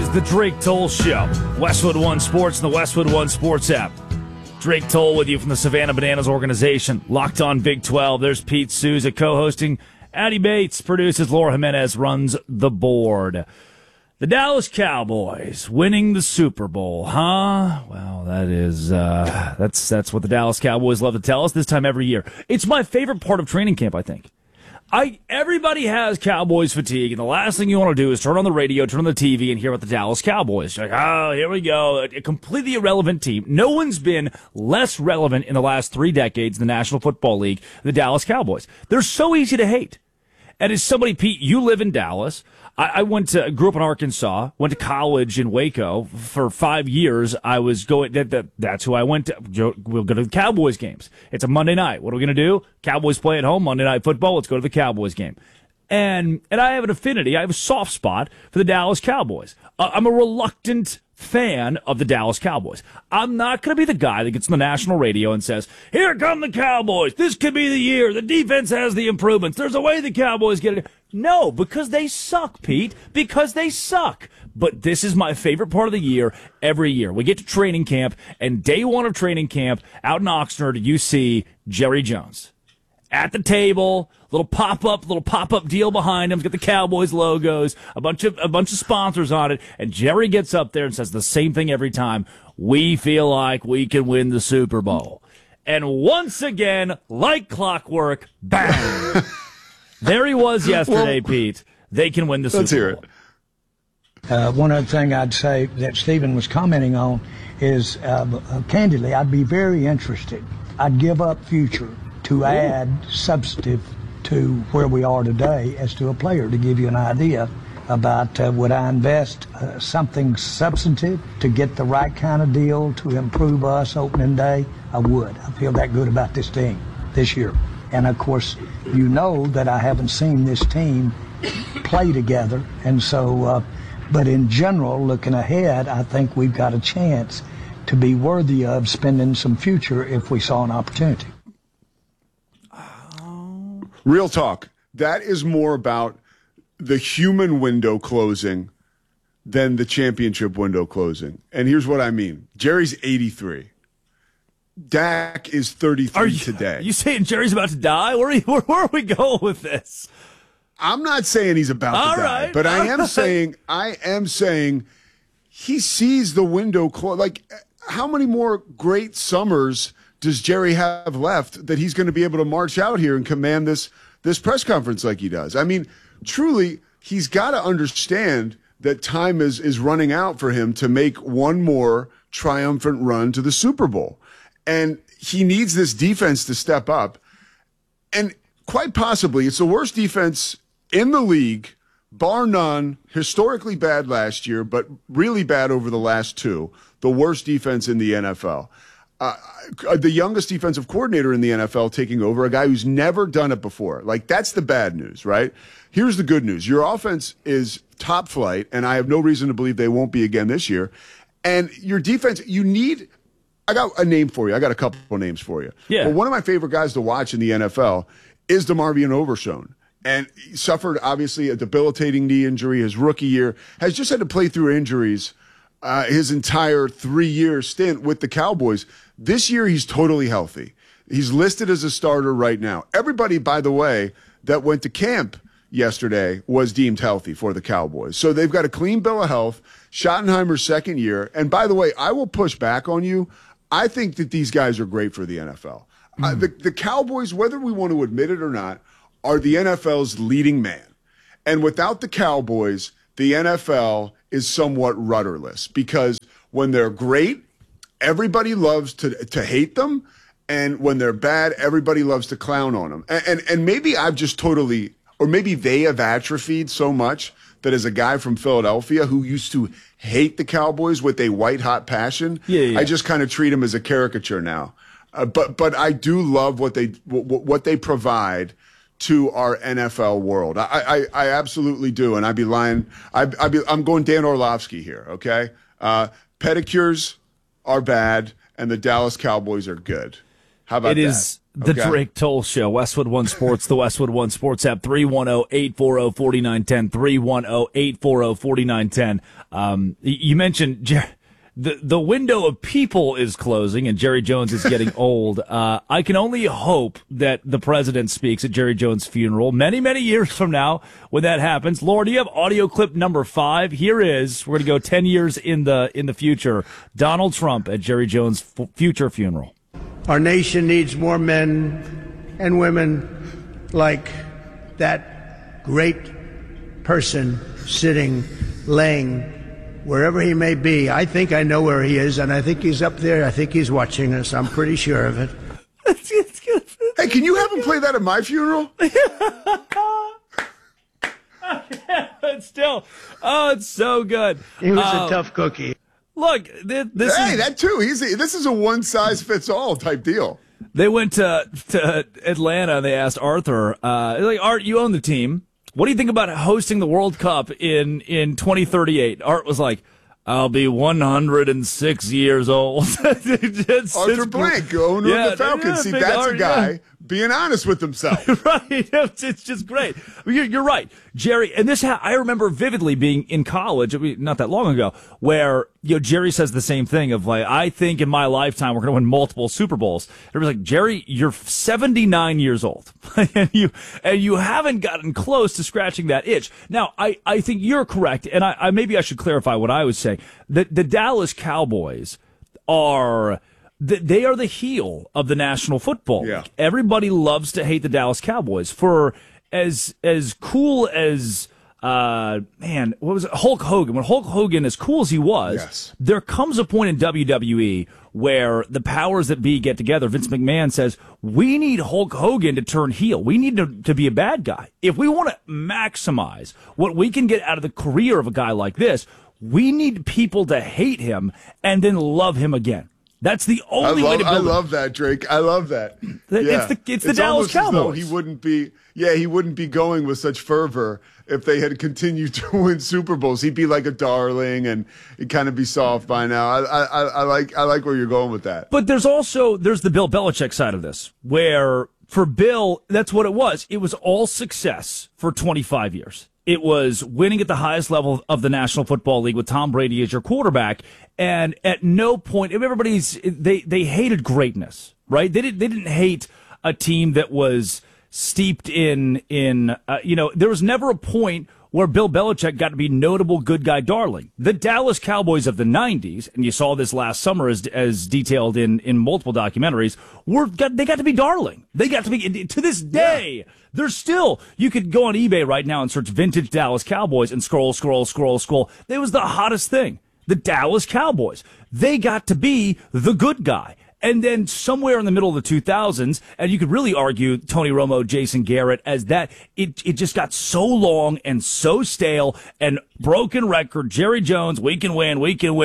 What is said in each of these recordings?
is the Drake Toll Show. Westwood One Sports and the Westwood One Sports app. Drake Toll with you from the Savannah Bananas organization. Locked on Big 12. There's Pete Souza co-hosting. Addie Bates produces. Laura Jimenez runs the board. The Dallas Cowboys winning the Super Bowl, huh? Well, that is that's what the Dallas Cowboys love to tell us this time every year. It's my favorite part of training camp, I think. Everybody has Cowboys fatigue, and the last thing you want to do is turn on the radio, turn on the TV, and hear about the Dallas Cowboys. You're like, oh, here we go, a completely irrelevant team. No one's been less relevant in the last 3 decades in the National Football League than the Dallas Cowboys. They're so easy to hate. And as somebody, Pete, you live in Dallas. I grew up in Arkansas, went to college in Waco for 5 years. I was going, that's who I went to. We'll go to the Cowboys games. It's a Monday night. What are we going to do? Cowboys play at home, Monday Night Football. Let's go to the Cowboys game. And I have an affinity. I have a soft spot for the Dallas Cowboys. I'm a reluctant fan of the Dallas Cowboys. I'm not going to be the guy that gets on the national radio and says, here come the Cowboys. This could be the year. The defense has the improvements. There's a way the Cowboys get it. No, because they suck, Pete. Because they suck. But this is my favorite part of the year every year. We get to training camp, and day one of training camp out in Oxnard, you see Jerry Jones at the table, little pop-up deal behind him. He's got the Cowboys logos, a bunch of sponsors on it, and Jerry gets up there and says the same thing every time. We feel like we can win the Super Bowl. And once again, like clockwork, bang! There he was yesterday, Pete. They can win the Super Bowl. Let's hear it. One other thing I'd say that Stephen was commenting on is, candidly, I'd be very interested. I'd give up future to add substantive to where we are today as to a player, to give you an idea about would I invest something substantive to get the right kind of deal to improve us opening day? I would. I feel that good about this team this year. And, of course, you know that I haven't seen this team play together. And so, but in general, looking ahead, I think we've got a chance to be worthy of spending some future if we saw an opportunity. Real talk. That is more about the human window closing than the championship window closing. And here's what I mean. Jerry's 83. Dak is 33 today. Are you saying Jerry's about to die? Where are we going with this? I'm not saying he's about to die, but I am saying he sees the window close. Like, how many more great summers does Jerry have left that he's going to be able to march out here and command this press conference like he does? I mean, truly, he's got to understand that time is running out for him to make one more triumphant run to the Super Bowl. And he needs this defense to step up. And quite possibly, it's the worst defense in the league, bar none, historically bad last year, but really bad over the last 2. The worst defense in the NFL. The youngest defensive coordinator in the NFL taking over, a guy who's never done it before. Like, that's the bad news, right? Here's the good news. Your offense is top flight, and I have no reason to believe they won't be again this year. And your defense, I got a name for you. I got a couple of names for you. Yeah. But one of my favorite guys to watch in the NFL is DeMarvion Overshown. And he suffered, obviously, a debilitating knee injury his rookie year, has just had to play through injuries his entire 3-year stint with the Cowboys. This year, he's totally healthy. He's listed as a starter right now. Everybody, by the way, that went to camp yesterday was deemed healthy for the Cowboys. So they've got a clean bill of health. Schottenheimer's second year. And by the way, I will push back on you. I think that these guys are great for the NFL. The Cowboys, whether we want to admit it or not, are the NFL's leading man. And without the Cowboys, the NFL is somewhat rudderless because when they're great, everybody loves to hate them. And when they're bad, everybody loves to clown on them. And maybe I've just totally, or maybe they have atrophied so much that as a guy from Philadelphia who used to hate the Cowboys with a white-hot passion, I just kind of treat them as a caricature now. But I do love what they provide to our NFL world. I absolutely do, and I'd be lying. I'm going Dan Orlovsky here, okay? Pedicures are bad, and the Dallas Cowboys are good. How about that? It is the Drake Toll Show. Westwood One Sports, the Westwood One Sports app, 310-840-4910, 310-840-4910. You mentioned the window of people is closing and Jerry Jones is getting old. I can only hope that the president speaks at Jerry Jones' funeral many, many years from now when that happens. Laura, do you have audio clip number 5? Here is, we're going to go 10 years in the future. Donald Trump at Jerry Jones' future funeral. Our nation needs more men and women like that great person sitting, laying, wherever he may be. I think I know where he is, and I think he's up there. I think he's watching us. I'm pretty sure of it. Hey, can you have him play that at my funeral? But still, it's so good. He was a tough cookie. Look, this Hey, is that too. This is a one-size-fits-all type deal. They went to Atlanta and they asked Arthur, like, Art, you own the team. What do you think about hosting the World Cup in 2038? Art was like, I'll be 106 years old. Arthur Blank, owner of the Falcons. See, that's a guy being honest with himself. Right. It's just great. You're right, Jerry. And I remember vividly being in college, not that long ago, where Jerry says the same thing of like, I think in my lifetime we're going to win multiple Super Bowls. It was like, Jerry, you're 79 years old, and you haven't gotten close to scratching that itch. Now, I think you're correct, and I maybe I should clarify what I was saying. The Dallas Cowboys are. They are the heel of the National Football League. Yeah. Everybody loves to hate the Dallas Cowboys for as cool as what was it? Hulk Hogan. When Hulk Hogan, as cool as he was, yes. There comes a point in WWE where the powers that be get together. Vince McMahon says, we need Hulk Hogan to turn heel. We need to be a bad guy. If we want to maximize what we can get out of the career of a guy like this, we need people to hate him and then love him again. That's the only way to build it. I love that, Drake. I love that. It's the Dallas Cowboys. He wouldn't be going with such fervor if they had continued to win Super Bowls. He'd be like a darling and he'd kind of be soft by now. I like where you're going with that. But there's the Bill Belichick side of this, where for Bill, that's what it was. It was all success for 25 years. It was winning at the highest level of the National Football League with Tom Brady as your quarterback. And at no point, they hated greatness, right? They didn't hate a team that was steeped in there was never a point where Bill Belichick got to be notable good guy darling. The Dallas Cowboys of the 90s, and you saw this last summer as detailed in multiple documentaries, they got to be darling. They got to be, to this day, There's still, you could go on eBay right now and search vintage Dallas Cowboys and scroll. It was the hottest thing. The Dallas Cowboys. They got to be the good guy. And then somewhere in the middle of the 2000s, and you could really argue Tony Romo, Jason Garrett as that, it just got so long and so stale and broken record. Jerry Jones, we can win.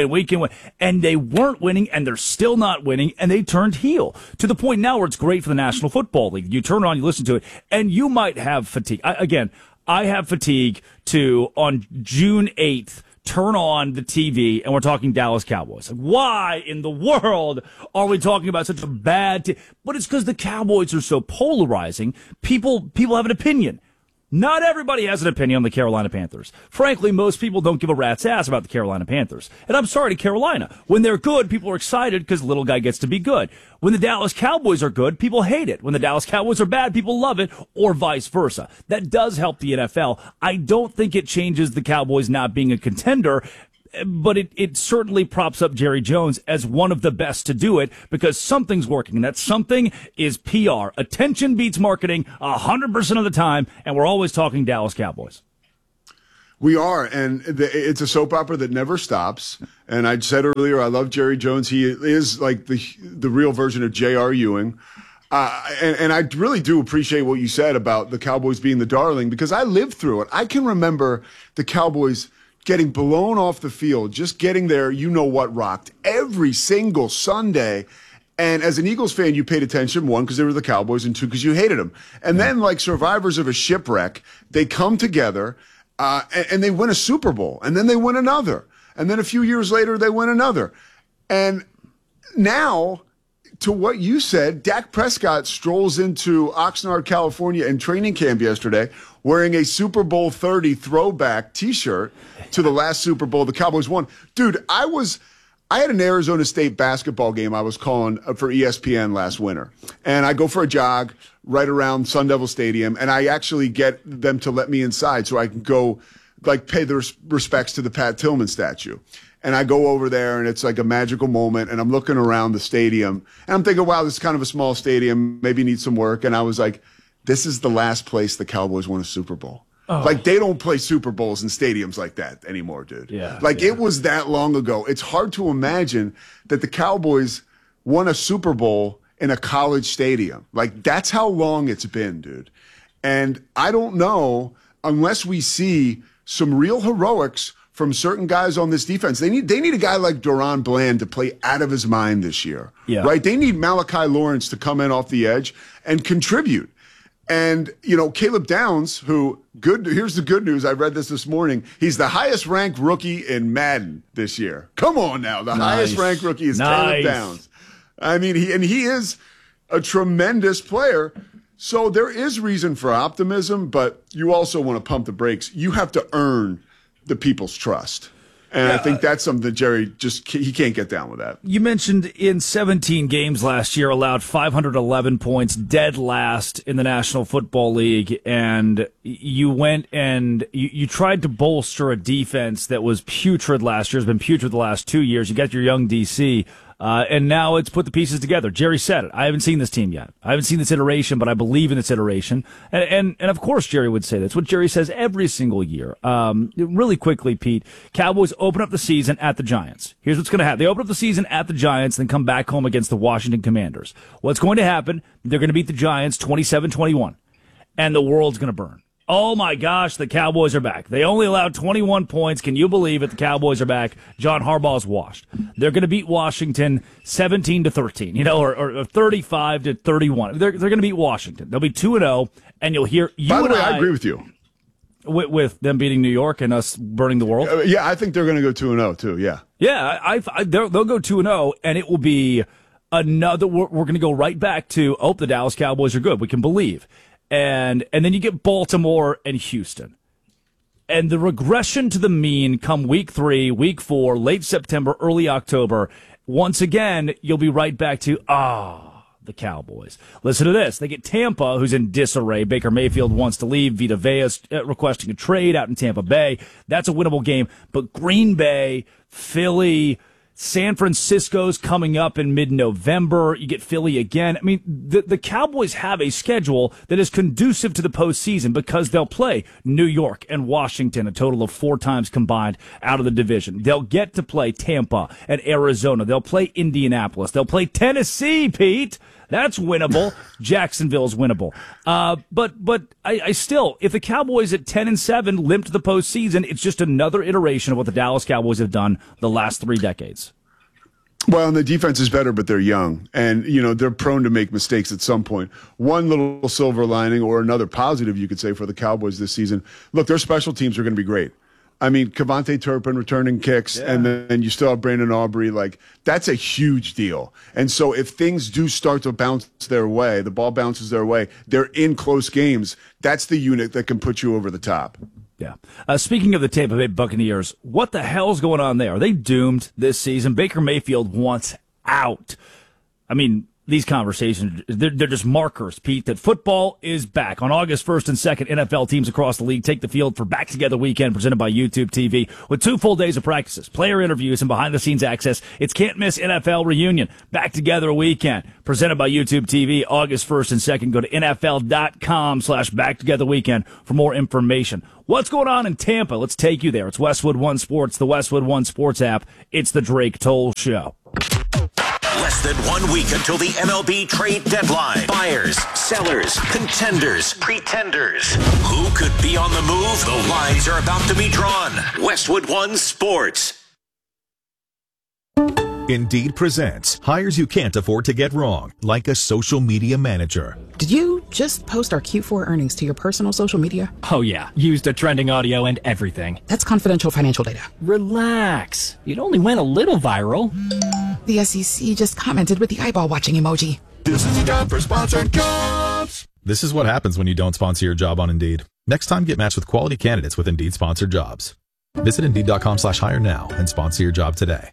And they weren't winning, and they're still not winning, and they turned heel to the point now where it's great for the National Football League. You turn on, you listen to it, and you might have fatigue. I have fatigue to, on June 8th, turn on the TV and we're talking Dallas Cowboys. Why in the world are we talking about such a bad team? But it's because the Cowboys are so polarizing. People have an opinion. Not everybody has an opinion on the Carolina Panthers. Frankly, most people don't give a rat's ass about the Carolina Panthers. And I'm sorry to Carolina. When they're good, people are excited because little guy gets to be good. When the Dallas Cowboys are good, people hate it. When the Dallas Cowboys are bad, people love it, or vice versa. That does help the NFL. I don't think it changes the Cowboys not being a contender, but it certainly props up Jerry Jones as one of the best to do it because something's working. And that something is PR. Attention beats marketing 100% of the time, and we're always talking Dallas Cowboys. We are, and it's a soap opera that never stops. And I said earlier, I love Jerry Jones. He is like the real version of J.R. Ewing. And I really do appreciate what you said about the Cowboys being the darling because I lived through it. I can remember the Cowboys getting blown off the field, just getting there, you know what rocked every single Sunday. And as an Eagles fan, you paid attention, one, because they were the Cowboys, and two, because you hated them. And then, like survivors of a shipwreck, they come together and they win a Super Bowl. And then they win another. And then a few years later, they win another. And now to what you said, Dak Prescott strolls into Oxnard, California in training camp yesterday wearing a Super Bowl 30 throwback T-shirt to the last Super Bowl the Cowboys won. Dude, I had an Arizona State basketball game I was calling for ESPN last winter. And I go for a jog right around Sun Devil Stadium, and I actually get them to let me inside so I can go pay the respects to the Pat Tillman statue. And I go over there, and it's like a magical moment, and I'm looking around the stadium, and I'm thinking, wow, this is kind of a small stadium, maybe needs some work. And I was like, this is the last place the Cowboys won a Super Bowl. Oh. Like, they don't play Super Bowls in stadiums like that anymore, dude. Yeah, It was that long ago. It's hard to imagine that the Cowboys won a Super Bowl in a college stadium. Like, that's how long it's been, dude. And I don't know, unless we see some real heroics from certain guys on this defense. They need a guy like Duron Bland to play out of his mind this year, right? They need Malachi Lawrence to come in off the edge and contribute. And, Caleb Downs, here's the good news. I read this morning. He's the highest ranked rookie in Madden this year. Come on now. The highest ranked rookie is Caleb Downs. I mean, he is a tremendous player. So there is reason for optimism, but you also want to pump the brakes. You have to earn the people's trust. And I think that's something that Jerry he can't get down with that. You mentioned in 17 games last year, allowed 511 points, dead last in the National Football League. And you went and you tried to bolster a defense that was putrid last year, has been putrid the last 2 years. You got your young DC. And now it's put the pieces together. Jerry said it. I haven't seen this team yet. I haven't seen this iteration, but I believe in this iteration. And of course Jerry would say that's what Jerry says every single year. Really quickly, Pete, Cowboys open up the season at the Giants. Here's what's going to happen. They open up the season at the Giants, then come back home against the Washington Commanders. What's going to happen? They're going to beat the Giants 27-21, and the world's going to burn. Oh, my gosh, the Cowboys are back. They only allowed 21 points. Can you believe it? The Cowboys are back. John Harbaugh's washed. They're going to beat Washington 17-13, or 35-31. They're going to beat Washington. They'll be 2-0, and you'll hear you. By the way, I agree with you. With them beating New York and us burning the world? Yeah, I think they're going to go 2-0, too, yeah. Yeah, they'll go 2-0, and it will be another. We're going to go right back to, the Dallas Cowboys are good. We can believe. And then you get Baltimore and Houston. And the regression to the mean come week 3, week 4, late September, early October. Once again, you'll be right back to, the Cowboys. Listen to this. They get Tampa, who's in disarray. Baker Mayfield wants to leave. Vita Vea's requesting a trade out in Tampa Bay. That's a winnable game. But Green Bay, Philly, San Francisco's coming up in mid-November. You get Philly again. I mean, the Cowboys have a schedule that is conducive to the postseason because they'll play New York and Washington a total of 4 times combined out of the division. They'll get to play Tampa and Arizona. They'll play Indianapolis. They'll play Tennessee, Pete. That's winnable. Jacksonville's winnable. But I still, if the Cowboys at 10-7 limp to the postseason, it's just another iteration of what the Dallas Cowboys have done the last 3 decades. Well, and the defense is better, but they're young. And, they're prone to make mistakes at some point. One little silver lining or another positive, you could say, for the Cowboys this season. Look, their special teams are going to be great. I mean, Kevontae Turpin returning kicks, and then you still have Brandon Aubrey. Like, that's a huge deal. And so if things do start to bounce their way, the ball bounces their way, they're in close games, that's the unit that can put you over the top. Yeah. Speaking of the Tampa Bay Buccaneers, what the hell's going on there? Are they doomed this season? Baker Mayfield wants out. I mean, these conversations, they're just markers, Pete, that football is back. On August 1st and 2nd, NFL teams across the league take the field for Back Together Weekend presented by YouTube TV with 2 full days of practices, player interviews, and behind-the-scenes access. It's can't-miss NFL reunion. Back Together Weekend presented by YouTube TV August 1st and 2nd. Go to NFL.com/BackTogetherWeekend for more information. What's going on in Tampa? Let's take you there. It's Westwood One Sports, the Westwood One Sports app. It's the Drake Toll Show. Less than 1 week until the MLB trade deadline. Buyers, sellers, contenders, pretenders. Who could be on the move? The lines are about to be drawn. Westwood One Sports. Indeed presents hires you can't afford to get wrong, like a social media manager. Did you just post our Q4 earnings to your personal social media? Oh yeah, used a trending audio and everything. That's confidential financial data. Relax. It only went a little viral. The SEC just commented with the eyeball watching emoji. This is a job for sponsored jobs. This is what happens when you don't sponsor your job on Indeed. Next time, get matched with quality candidates with Indeed sponsored jobs. Visit Indeed.com/hire now and sponsor your job today.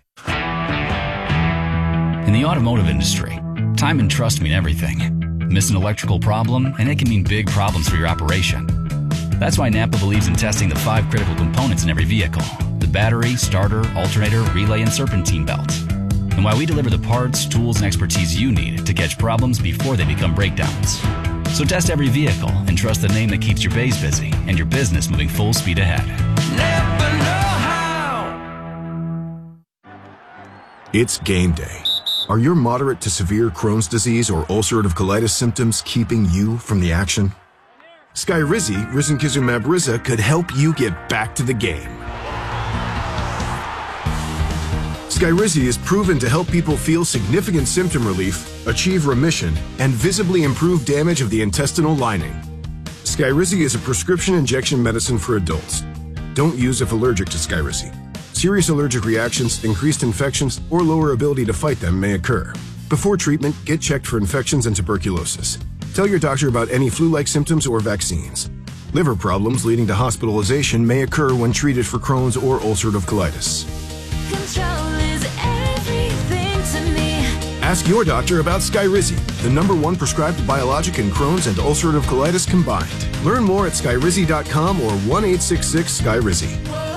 In the automotive industry, time and trust mean everything. Miss an electrical problem, and it can mean big problems for your operation. That's why Napa believes in testing the 5 critical components in every vehicle: the battery, starter, alternator, relay, and serpentine belt. And why we deliver the parts, tools, and expertise you need to catch problems before they become breakdowns. So test every vehicle and trust the name that keeps your bays busy and your business moving full speed ahead. Never know how. It's game day. Are your moderate to severe Crohn's disease or ulcerative colitis symptoms keeping you from the action? Skyrizi, risankizumab Riza, could help you get back to the game. Skyrizi is proven to help people feel significant symptom relief, achieve remission, and visibly improve damage of the intestinal lining. Skyrizi is a prescription injection medicine for adults. Don't use if allergic to Skyrizi. Serious allergic reactions, increased infections, or lower ability to fight them may occur. Before treatment, get checked for infections and tuberculosis. Tell your doctor about any flu-like symptoms or vaccines. Liver problems leading to hospitalization may occur when treated for Crohn's or ulcerative colitis. Control is everything to me. Ask your doctor about Skyrizi, the #1 prescribed biologic in Crohn's and ulcerative colitis combined. Learn more at skyrizi.com or 1-866-SKYRIZI.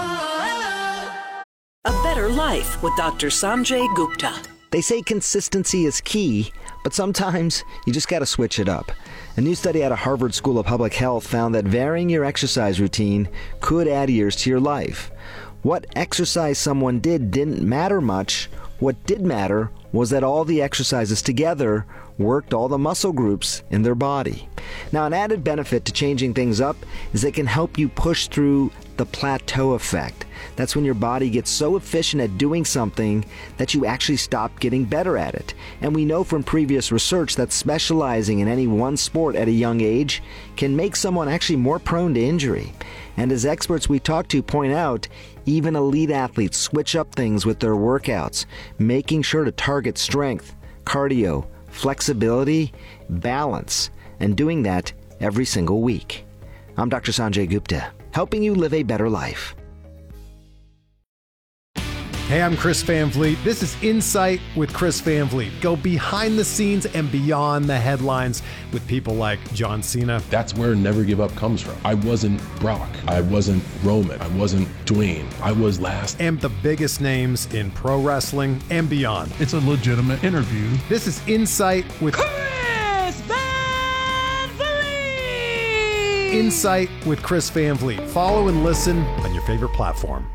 A Better Life with Dr. Sanjay Gupta. They say consistency is key, but sometimes you just got to switch it up. A new study out of Harvard School of Public Health found that varying your exercise routine could add years to your life. What exercise someone did didn't matter much. What did matter was that all the exercises together worked all the muscle groups in their body. Now, an added benefit to changing things up is they can help you push through the plateau effect. That's when your body gets so efficient at doing something that you actually stop getting better at it. And we know from previous research that specializing in any one sport at a young age can make someone actually more prone to injury. And as experts we talk to point out, even elite athletes switch up things with their workouts, making sure to target strength, cardio, flexibility, balance, and doing that every single week. I'm Dr. Sanjay Gupta, helping you live a better life. Hey, I'm Chris Van Vliet. This is Insight with Chris Van Vliet. Go behind the scenes and beyond the headlines with people like John Cena. That's where Never Give Up comes from. I wasn't Brock. I wasn't Roman. I wasn't Dwayne. I was last. And the biggest names in pro wrestling and beyond. It's a legitimate interview. This is Insight with Chris Van Vliet. Insight with Chris Van Vliet. Follow and listen on your favorite platform.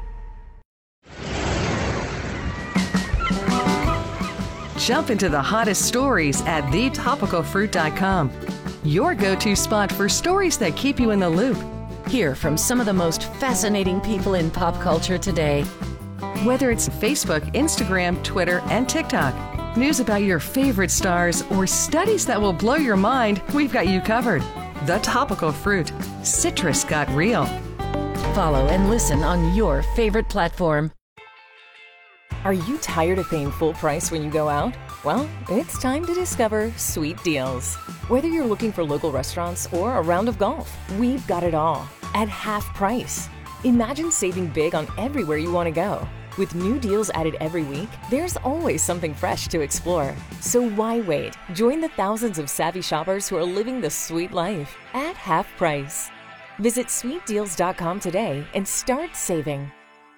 Jump into the hottest stories at thetopicalfruit.com. Your go-to spot for stories that keep you in the loop. Hear from some of the most fascinating people in pop culture today. Whether it's Facebook, Instagram, Twitter, and TikTok, news about your favorite stars, or studies that will blow your mind, we've got you covered. The Topical Fruit. Citrus got real. Follow and listen on your favorite platform. Are you tired of paying full price when you go out? Well, it's time to discover Sweet Deals. Whether you're looking for local restaurants or a round of golf, we've got it all at half price. Imagine saving big on everywhere you want to go. With new deals added every week, there's always something fresh to explore. So why wait? Join the thousands of savvy shoppers who are living the sweet life at half price. Visit sweetdeals.com today and start saving.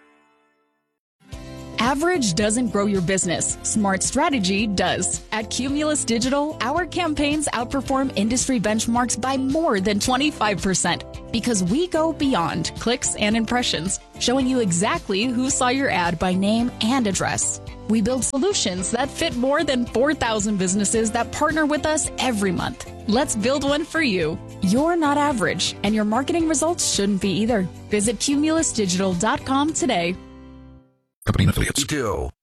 Average doesn't grow your business. Smart strategy does. At Cumulus Digital, our campaigns outperform industry benchmarks by more than 25% because we go beyond clicks and impressions, showing you exactly who saw your ad by name and address. We build solutions that fit more than 4,000 businesses that partner with us every month. Let's build one for you. You're not average, and your marketing results shouldn't be either. Visit cumulusdigital.com today. Company and affiliates. Still.